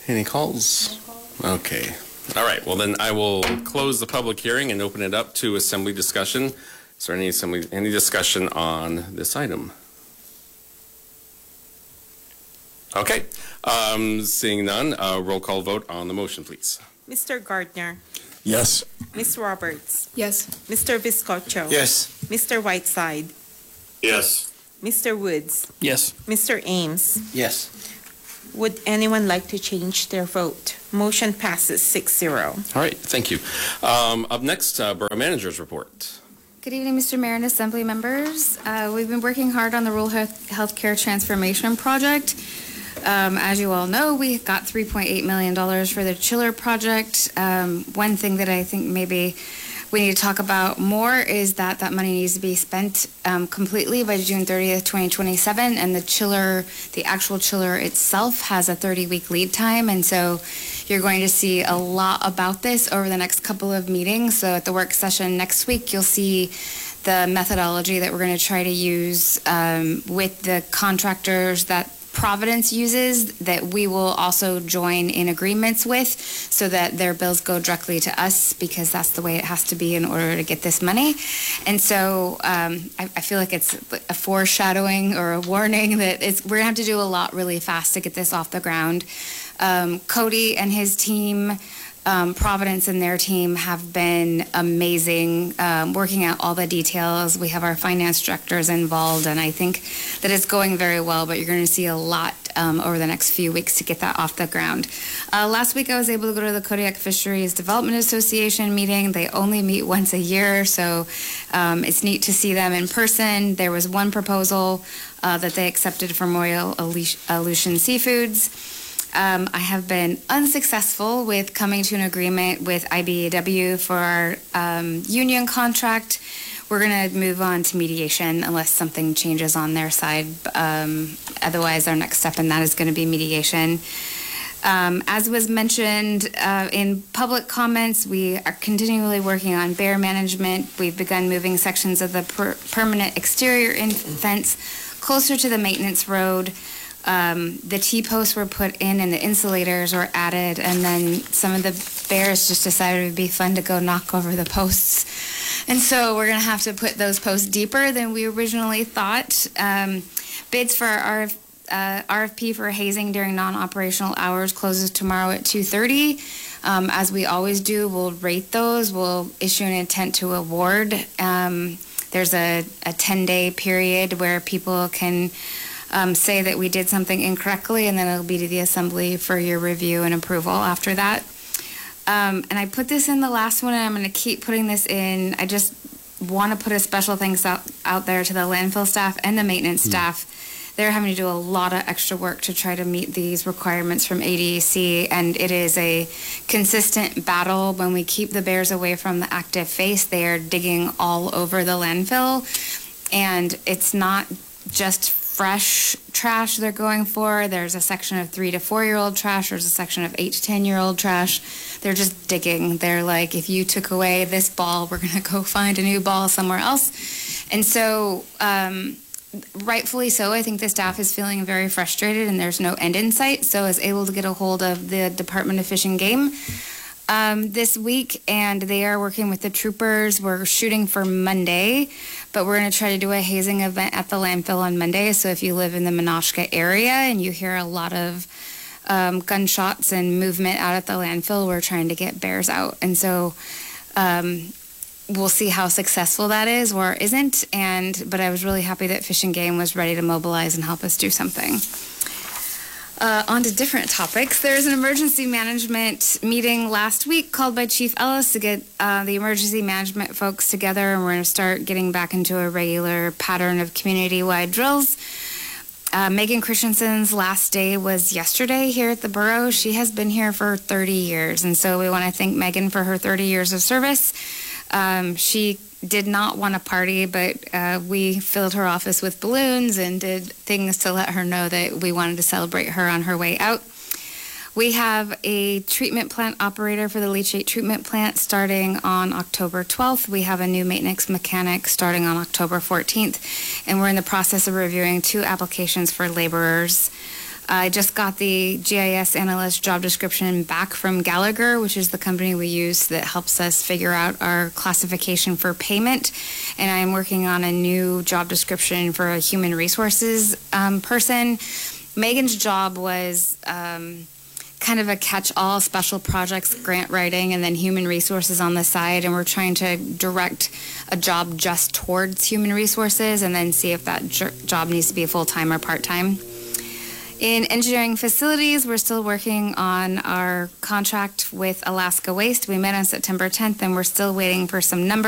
Any calls? Okay. All right. Well, then I will close the public hearing and open it up to assembly discussion. Is there any discussion on this item? Okay. Seeing none, roll call vote on the motion, please. Mr. Gardner. Yes. Ms. Roberts. Yes. Mr. Viscocho. Yes. Mr. Whiteside. Yes. Mr. Woods. Yes. Mr. Ames. Yes. Would anyone like to change their vote? Motion passes 6-0. All right. Thank you. Up next, Borough Manager's report. Good evening, Mr. Mayor and Assembly members. We've been working hard on the rural healthcare transformation project. As you all know, we got $3.8 million for the chiller project. One thing that I think maybe we need to talk about more is that that money needs to be spent completely by June 30th, 2027, and the actual chiller itself has a 30-week lead time, and so you're going to see a lot about this over the next couple of meetings. So at the work session next week, you'll see the methodology that we're going to try to use with the contractors that Providence uses, that we will also join in agreements with, so that their bills go directly to us, because that's the way it has to be in order to get this money. And so I feel like it's a foreshadowing or a warning that we're going to have to do a lot really fast to get this off the ground. Cody and his team, Providence and their team have been amazing, working out all the details. We have our finance directors involved, and I think that it's going very well, but you're going to see a lot over the next few weeks to get that off the ground. Last week I was able to go to the Kodiak Fisheries Development Association meeting. They only meet once a year, so it's neat to see them in person. There was one proposal that they accepted from Royal Aleutian Seafoods. I have been unsuccessful with coming to an agreement with IBEW for our union contract. We're going to move on to mediation unless something changes on their side. Otherwise, our next step in that is going to be mediation. As was mentioned in public comments, we are continually working on bear management. We've begun moving sections of the permanent exterior fence closer to the maintenance road. The T-posts were put in and the insulators were added, and then some of the bears just decided it would be fun to go knock over the posts. And so we're going to have to put those posts deeper than we originally thought. Bids for our RFP for hazing during non-operational hours closes tomorrow at 2:30. As we always do, we'll rate those. We'll issue an intent to award. There's a 10-day period where people can say that we did something incorrectly, and then it'll be to the Assembly for your review and approval after that. And I put this in the last one, and I'm going to keep putting this in. I just want to put a special thanks out there to the landfill staff and the maintenance staff. They're having to do a lot of extra work to try to meet these requirements from ADEC, and it is a consistent battle. When we keep the bears away from the active face, they are digging all over the landfill, and it's not just fresh trash they're going for. There's a section of 3 to 4-year-old trash. There's a section of 8 to 10-year-old trash. They're just digging. They're like, if you took away this ball, we're going to go find a new ball somewhere else. And so, rightfully so, I think the staff is feeling very frustrated, and there's no end in sight. So I was able to get a hold of the Department of Fish and Game this week, and they are working with the troopers. We're shooting for Monday, but we're going to try to do a hazing event at the landfill on Monday. So if you live in the Menasha area and you hear a lot of gunshots and movement out at the landfill, we're trying to get bears out. And so we'll see how successful that is or isn't. But I was really happy that Fish and Game was ready to mobilize and help us do something. On to different topics. There's an emergency management meeting last week called by Chief Ellis to get the emergency management folks together, and we're going to start getting back into a regular pattern of community-wide drills. Megan Christensen's last day was yesterday here at the borough. She has been here for 30 years, and so we want to thank Megan for her 30 years of service. She did not want to party, but we filled her office with balloons and did things to let her know that we wanted to celebrate her on her way out. We have a treatment plant operator for the leachate treatment plant starting on October 12th. We have a new maintenance mechanic starting on October 14th, and we're in the process of reviewing 2 applications for laborers. I just got the GIS analyst job description back from Gallagher, which is the company we use that helps us figure out our classification for payment. And I'm working on a new job description for a human resources person. Megan's job was kind of a catch-all, special projects, grant writing, and then human resources on the side. And we're trying to direct a job just towards human resources and then see if that job needs to be full-time or part-time. In engineering facilities, we're still working on our contract with Alaska Waste. We met on September 10th, and we're still waiting for some numbers.